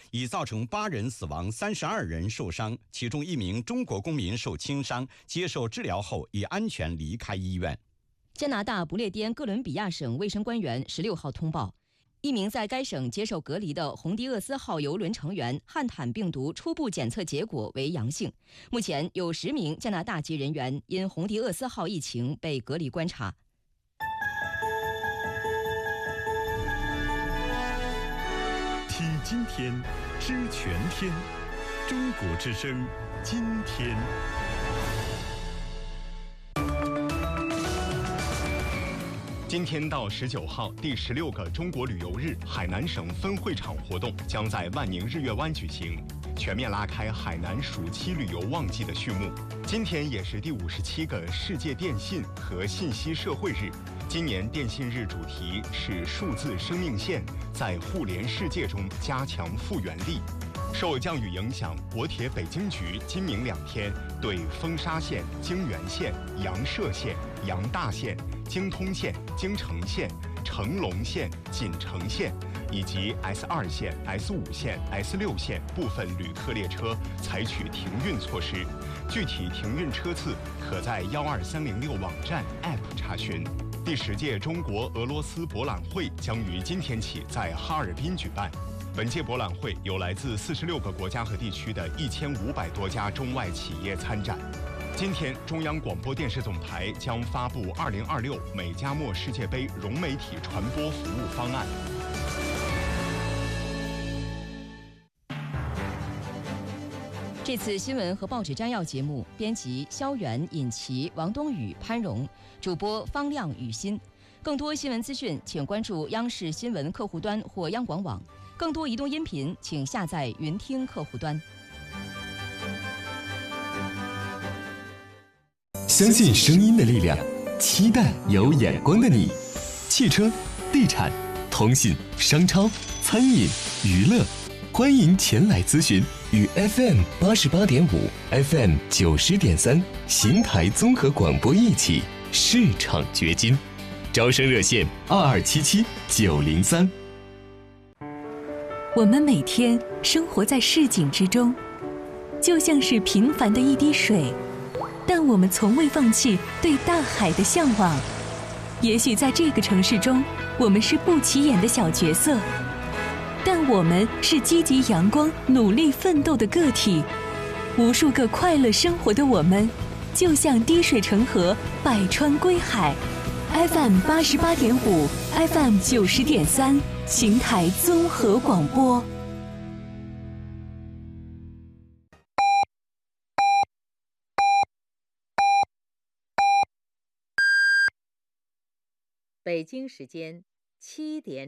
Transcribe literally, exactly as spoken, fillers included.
已造成八人死亡、三十二人受伤，其中一名中国公民受轻伤，接受治疗后已安全离开医院。 加拿大不列颠哥伦比亚省卫生官员十六号通报，一名在该省接受隔离的洪迪厄斯号邮轮成员汉坦病毒初步检测结果为阳性。目前有十名加拿大籍人员因洪迪厄斯号疫情被隔离观察。 听今天，知全天。中国之声，今天。 今天到十九号，第十六个中国旅游日海南省分会场活动将在万宁日月湾举行，全面拉开海南暑期旅游旺季的序幕。今天也是第五十七个世界电信和信息社会日。今年电信日主题是数字生命线，在互联世界中加强复原力。受降雨影响，国铁北京局今明两天对丰沙线、京原线、阳涉线、阳大线、京通线、京城线、成龙线、锦城线以及 S 二 线、S 五 线、S 六 线部分旅客列车采取停运措施。具体停运车次可在幺二三零六网站 App 查询。第十届中国俄罗斯博览会将于今天起在哈尔滨举办。本届博览会有来自四十六个国家和地区的一千五百多家中外企业参展。今天，中央广播电视总台将发布二零二六美加墨世界杯融媒体传播服务方案。 这次新闻和报纸摘要节目，编辑肖远、尹奇、王冬雨、潘荣，主播方亮、雨欣。更多新闻资讯，请关注央视新闻客户端或央广网。更多移动音频，请下载云听客户端。 相信声音的力量，期待有眼光的你。汽车、地产、通信、商超、餐饮、娱乐，欢迎前来咨询。与 F M 八十八点五、F M 九十点三邢台综合广播一起市场掘金。招生热线二二七七九零三。 我们每天生活在市井之中，就像是平凡的一滴水，但我们从未放弃对大海的向往。也许在这个城市中，我们是不起眼的小角色，但我们是积极阳光、努力奋斗的个体。无数个快乐生活的我们，就像滴水成河，百川归海。F M 八十八点五 ，F M 九十点三，邢台综合广播。 北京时间七点。